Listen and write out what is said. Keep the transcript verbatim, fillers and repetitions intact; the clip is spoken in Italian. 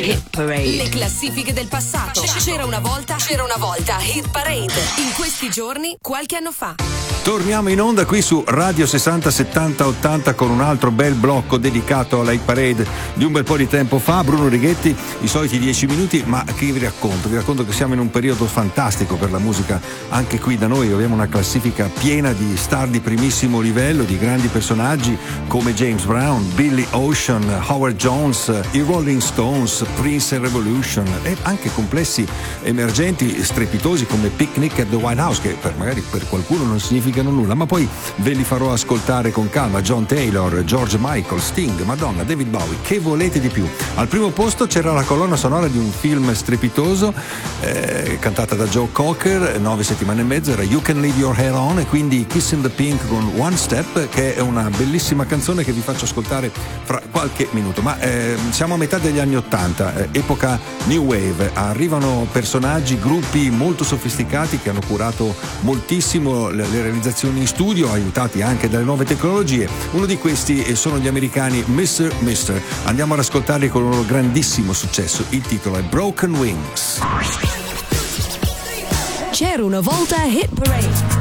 Hit Parade. Le classifiche del passato. C'era una volta, c'era una volta Hit Parade. In questi giorni, qualche anno fa. Torniamo in onda qui su Radio sessanta settanta ottanta con un altro bel blocco dedicato alla Hit Parade di un bel po' di tempo fa. Bruno Righetti, i soliti dieci minuti, ma che vi racconto? Vi racconto che siamo in un periodo fantastico per la musica anche qui da noi. Abbiamo una classifica piena di star di primissimo livello, di grandi personaggi come James Brown, Billy Ocean, Howard Jones, i Rolling Stones, Prince and Revolution, e anche complessi emergenti strepitosi come Picnic at the White House, che per, magari per qualcuno non significano nulla, ma poi ve li farò ascoltare con calma. John Taylor, George Michael, Sting, Madonna, David Bowie, che volete di più? Al primo posto c'era la colonna sonora di un film strepitoso eh, cantata da Joe Cocker, nove settimane e mezzo, era You Can Leave Your Hair On, e quindi Kiss in the Pink con One Step, che è una bellissima canzone che vi faccio ascoltare fra qualche minuto. Ma eh, siamo a metà degli anni ottanta, eh, epoca New Wave, arrivano personaggi, gruppi molto sofisticati che hanno curato moltissimo le, le realizzazioni in studio, aiutati anche dalle nuove tecnologie. Uno di questi sono gli americani mister mister. Andiamo ad ascoltarli con il loro grandissimo successo. Il titolo è Broken Wings. C'era una volta Hit Parade.